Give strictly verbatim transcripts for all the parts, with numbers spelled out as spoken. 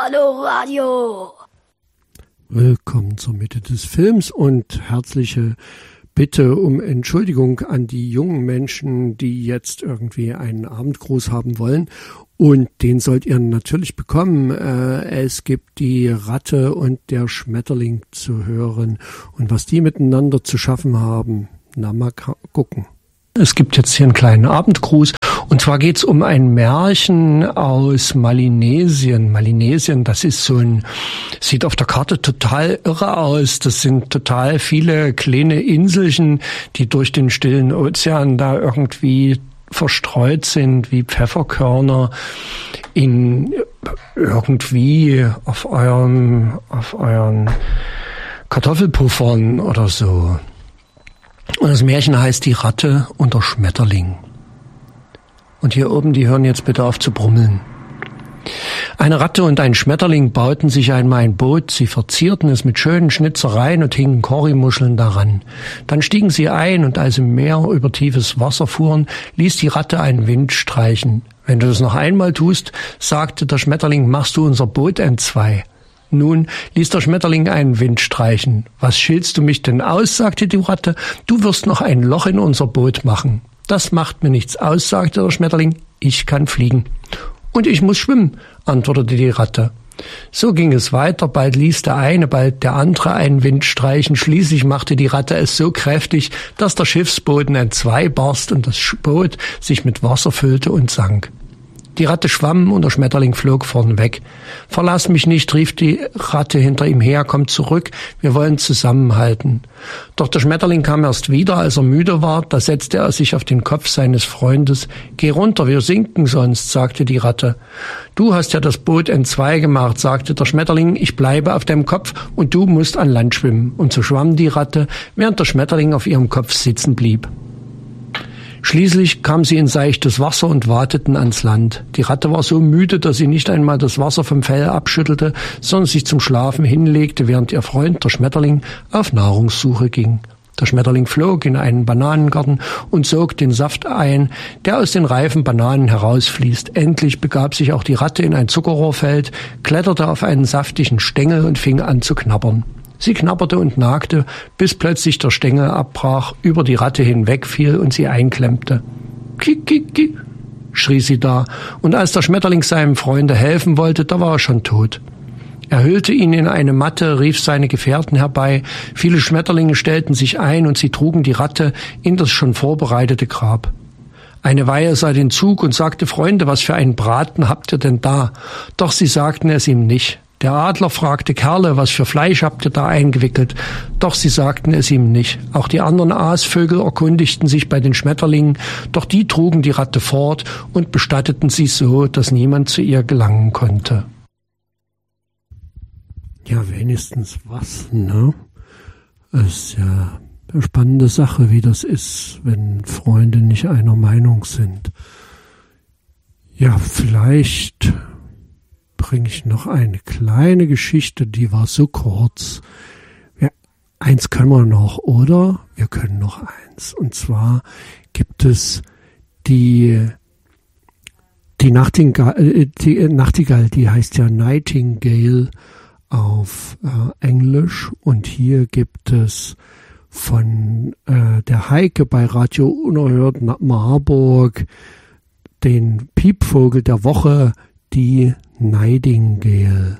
Hallo Radio. Willkommen zur Mitte des Films und herzliche Bitte um Entschuldigung an die jungen Menschen, die jetzt irgendwie einen Abendgruß haben wollen. Und den sollt ihr natürlich bekommen. Es gibt die Ratte und der Schmetterling zu hören. Und was die miteinander zu schaffen haben, na mal gucken. Es gibt jetzt hier einen kleinen Abendgruß. Und zwar geht's um ein Märchen aus Melanesien. Melanesien, das ist so ein, sieht auf der Karte total irre aus. Das sind total viele kleine Inselchen, die durch den stillen Ozean da irgendwie verstreut sind, wie Pfefferkörner in irgendwie auf eurem, auf euren Kartoffelpuffern oder so. Und das Märchen heißt Die Ratte und der Schmetterling. Und hier oben, die hören jetzt bitte auf zu brummeln. Eine Ratte und ein Schmetterling bauten sich einmal ein Boot, sie verzierten es mit schönen Schnitzereien und hingen Korimuscheln daran. Dann stiegen sie ein und als im Meer über tiefes Wasser fuhren, ließ die Ratte einen Wind streichen. Wenn du das noch einmal tust, sagte der Schmetterling, machst du unser Boot entzwei. Nun ließ der Schmetterling einen Wind streichen. Was schiltst du mich denn aus, sagte die Ratte, du wirst noch ein Loch in unser Boot machen. Das macht mir nichts aus, sagte der Schmetterling, ich kann fliegen. Und ich muss schwimmen, antwortete die Ratte. So ging es weiter, bald ließ der eine, bald der andere einen Wind streichen. Schließlich machte die Ratte es so kräftig, dass der Schiffsboden entzwei barst und das Boot sich mit Wasser füllte und sank. Die Ratte schwamm und der Schmetterling flog vorn weg. Verlass mich nicht, rief die Ratte hinter ihm her, komm zurück, wir wollen zusammenhalten. Doch der Schmetterling kam erst wieder, als er müde war, da setzte er sich auf den Kopf seines Freundes. Geh runter, wir sinken sonst, sagte die Ratte. Du hast ja das Boot entzwei gemacht, sagte der Schmetterling, ich bleibe auf deinem Kopf und du musst an Land schwimmen. Und so schwamm die Ratte, während der Schmetterling auf ihrem Kopf sitzen blieb. Schließlich kam sie in seichtes Wasser und wateten ans Land. Die Ratte war so müde, dass sie nicht einmal das Wasser vom Fell abschüttelte, sondern sich zum Schlafen hinlegte, während ihr Freund, der Schmetterling, auf Nahrungssuche ging. Der Schmetterling flog in einen Bananengarten und sog den Saft ein, der aus den reifen Bananen herausfließt. Endlich begab sich auch die Ratte in ein Zuckerrohrfeld, kletterte auf einen saftigen Stängel und fing an zu knabbern. Sie knabberte und nagte, bis plötzlich der Stängel abbrach, über die Ratte hinwegfiel und sie einklemmte. Kick, kick, kick, schrie sie da, und als der Schmetterling seinem Freunde helfen wollte, da war er schon tot. Er hüllte ihn in eine Matte, rief seine Gefährten herbei, viele Schmetterlinge stellten sich ein und sie trugen die Ratte in das schon vorbereitete Grab. Eine Weihe sah den Zug und sagte, Freunde, was für einen Braten habt ihr denn da? Doch sie sagten es ihm nicht. Der Adler fragte, Kerle, was für Fleisch habt ihr da eingewickelt? Doch sie sagten es ihm nicht. Auch die anderen Aasvögel erkundigten sich bei den Schmetterlingen, doch die trugen die Ratte fort und bestatteten sie so, dass niemand zu ihr gelangen konnte. Ja, wenigstens was, ne? Es ist ja eine spannende Sache, wie das ist, wenn Freunde nicht einer Meinung sind. Ja, vielleicht bringe ich noch eine kleine Geschichte, die war so kurz. Ja, eins können wir noch, oder? Wir können noch eins. Und zwar gibt es die, die Nachtigall, die Nachtigall, die heißt ja Nightingale auf äh, Englisch. Und hier gibt es von äh, der Heike bei Radio Unerhört Marburg den Piepvogel der Woche, die Nightingale.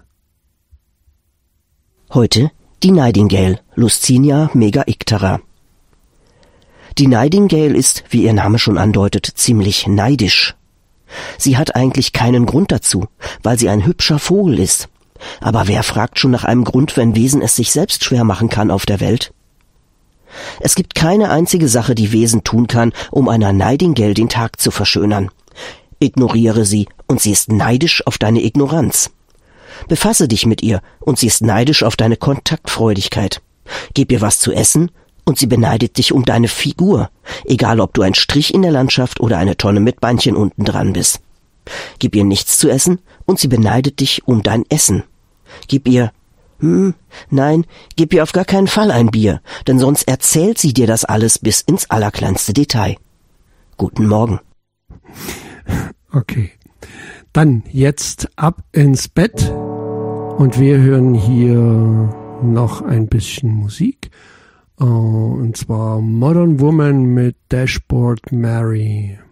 Heute die Nightingale, Luscinia megaictera. Die Nightingale ist, wie ihr Name schon andeutet, ziemlich neidisch. Sie hat eigentlich keinen Grund dazu, weil sie ein hübscher Vogel ist. Aber wer fragt schon nach einem Grund, wenn Wesen es sich selbst schwer machen kann auf der Welt? Es gibt keine einzige Sache, die Wesen tun kann, um einer Nightingale den Tag zu verschönern. Ignoriere sie, und sie ist neidisch auf deine Ignoranz. Befasse dich mit ihr, und sie ist neidisch auf deine Kontaktfreudigkeit. Gib ihr was zu essen, und sie beneidet dich um deine Figur, egal ob du ein Strich in der Landschaft oder eine Tonne mit Beinchen unten dran bist. Gib ihr nichts zu essen, und sie beneidet dich um dein Essen. Gib ihr, hm, nein, gib ihr auf gar keinen Fall ein Bier, denn sonst erzählt sie dir das alles bis ins allerkleinste Detail. Guten Morgen. Okay, dann jetzt ab ins Bett. Und wir hören hier noch ein bisschen Musik. Und zwar Modern Woman mit Dashboard Mary.